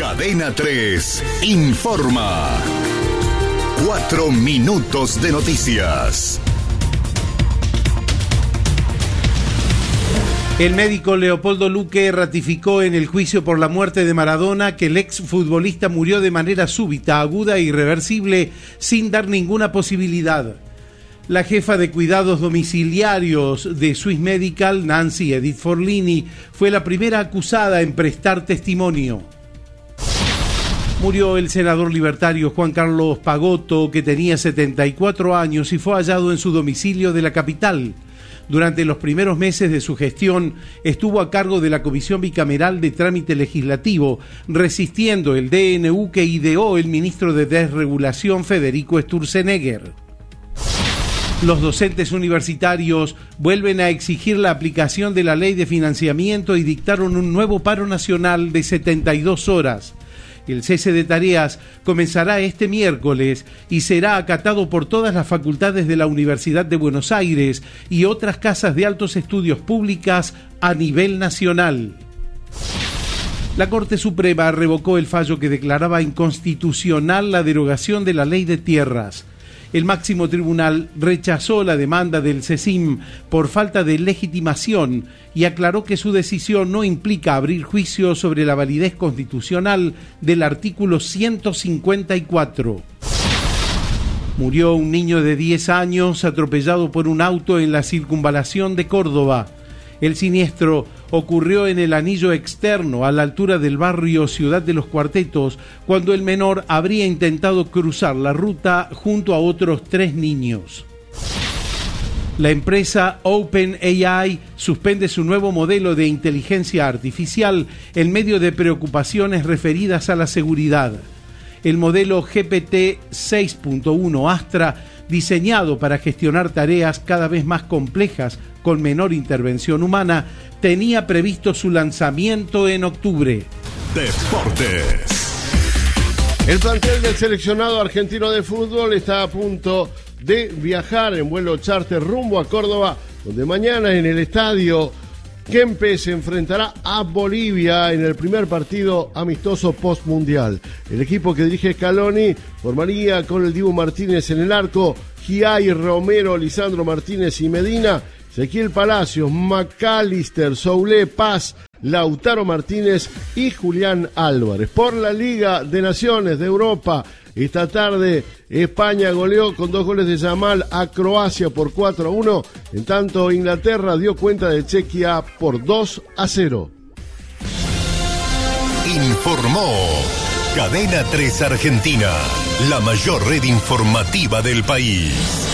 Cadena 3 informa. 4 minutos de noticias. El médico Leopoldo Luque ratificó en el juicio por la muerte de Maradona que el exfutbolista murió de manera súbita, aguda e irreversible, sin dar ninguna posibilidad. La jefa de cuidados domiciliarios de Swiss Medical, Nancy Edith Forlini, fue la primera acusada en prestar testimonio. Murió el senador libertario Juan Carlos Pagotto, que tenía 74 años y fue hallado en su domicilio de la capital. Durante los primeros meses de su gestión estuvo a cargo de la Comisión Bicameral de Trámite Legislativo, resistiendo el DNU que ideó el ministro de Desregulación Federico Sturzenegger. Los docentes universitarios vuelven a exigir la aplicación de la ley de financiamiento y dictaron un nuevo paro nacional de 72 horas. El cese de tareas comenzará este miércoles y será acatado por todas las facultades de la Universidad de Buenos Aires y otras casas de altos estudios públicas a nivel nacional. La Corte Suprema revocó el fallo que declaraba inconstitucional la derogación de la Ley de Tierras. El máximo tribunal rechazó la demanda del CECIM por falta de legitimación y aclaró que su decisión no implica abrir juicio sobre la validez constitucional del artículo 154. Murió un niño de 10 años atropellado por un auto en la circunvalación de Córdoba. El siniestro ocurrió en el anillo externo a la altura del barrio Ciudad de los Cuartetos, cuando el menor habría intentado cruzar la ruta junto a otros 3 niños. La empresa OpenAI suspende su nuevo modelo de inteligencia artificial en medio de preocupaciones referidas a la seguridad. El modelo GPT 6.1 Astra, diseñado para gestionar tareas cada vez más complejas con menor intervención humana, tenía previsto su lanzamiento en octubre. Deportes. El plantel del seleccionado argentino de fútbol está a punto de viajar en vuelo charter rumbo a Córdoba, donde mañana en el estadio Kempes se enfrentará a Bolivia en el primer partido amistoso postmundial. El equipo que dirige Scaloni formaría con el Dibu Martínez en el arco, Giai, Romero, Lisandro Martínez y Medina, Ezequiel Palacios, McAllister, Soulé, Paz, Lautaro Martínez y Julián Álvarez. Por la Liga de Naciones de Europa, esta tarde España goleó con 2 goles de Yamal a Croacia por 4-1. En tanto, Inglaterra dio cuenta de Chequia por 2-0. Informó Cadena 3 Argentina, la mayor red informativa del país.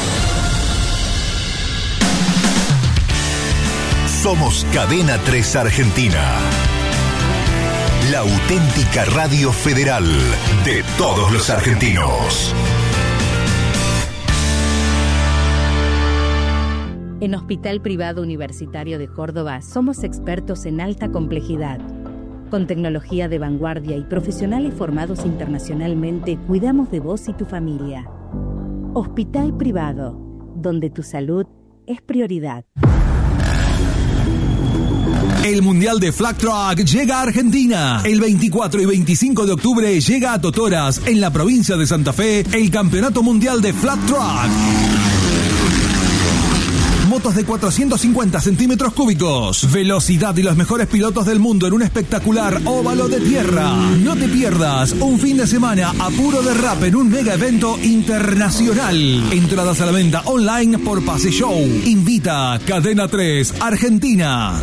Somos Cadena 3 Argentina, la auténtica radio federal de todos los argentinos. En Hospital Privado Universitario de Córdoba somos expertos en alta complejidad. Con tecnología de vanguardia y profesionales formados internacionalmente, cuidamos de vos y tu familia. Hospital Privado, donde tu salud es prioridad. El Mundial de Flag Track llega a Argentina. El 24 y 25 de octubre llega a Totoras, en la provincia de Santa Fe, el Campeonato Mundial de Flag Track. Motos de 450 centímetros cúbicos, velocidad y los mejores pilotos del mundo en un espectacular óvalo de tierra. No te pierdas un fin de semana a puro derrape en un mega evento internacional. Entradas a la venta online por Pase Show. Invita Cadena 3 Argentina.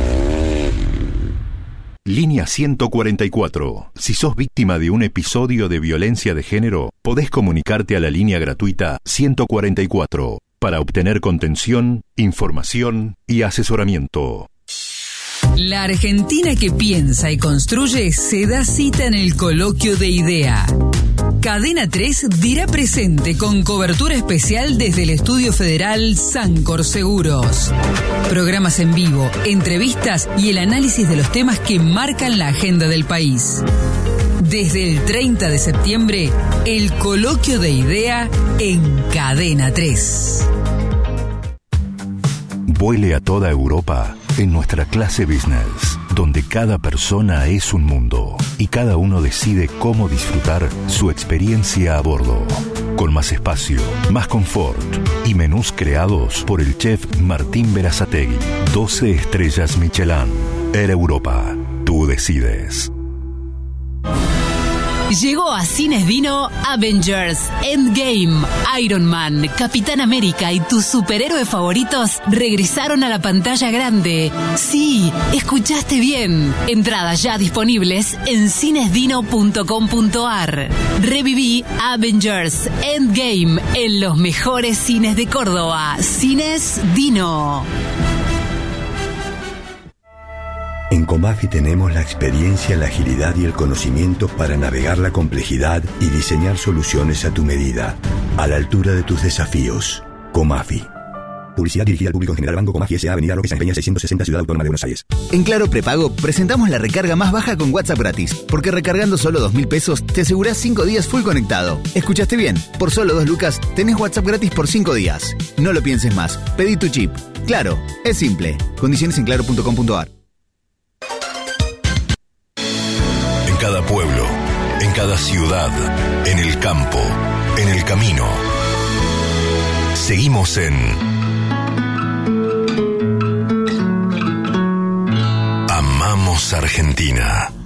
Línea 144. Si sos víctima de un episodio de violencia de género, podés comunicarte a la línea gratuita 144 para obtener contención, información y asesoramiento. La Argentina que piensa y construye se da cita en el Coloquio de Idea. Cadena 3 dirá presente con cobertura especial desde el Estudio Federal Sancor Seguros. Programas en vivo, entrevistas y el análisis de los temas que marcan la agenda del país. Desde el 30 de septiembre, el Coloquio de Idea en Cadena 3. Vuele a toda Europa en nuestra clase business, donde cada persona es un mundo y cada uno decide cómo disfrutar su experiencia a bordo. Con más espacio, más confort y menús creados por el chef Martín Berazategui. 12 estrellas Michelin. Air Europa. Tú decides. Llegó a Cines Dino Avengers, Endgame, Iron Man, Capitán América y tus superhéroes favoritos regresaron a la pantalla grande. Sí, escuchaste bien. Entradas ya disponibles en cinesdino.com.ar. Reviví Avengers, Endgame en los mejores cines de Córdoba. Cines Dino. En Comafi tenemos la experiencia, la agilidad y el conocimiento para navegar la complejidad y diseñar soluciones a tu medida, a la altura de tus desafíos. Comafi. Publicidad dirigida al público en general. Banco Comafi S.A. Avenida Roque Sáenz Peña 660, Ciudad Autónoma de Buenos Aires. En Claro Prepago presentamos la recarga más baja con WhatsApp gratis, porque recargando solo 2.000 pesos te asegurás 5 días full conectado. ¿Escuchaste bien? Por solo 2 lucas tenés WhatsApp gratis por 5 días. No lo pienses más. Pedí tu chip. Claro, es simple. Condiciones en claro.com.ar. En cada pueblo, en cada ciudad, en el campo, en el camino. Seguimos en Amamos Argentina.